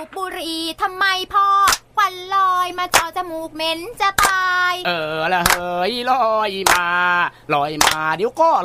บบุหรี่ทำไมพ่อควันลอยมาจ่อจมูกเหม็นจะตายละเฮ้ยลอยมาเดี๋ยวก็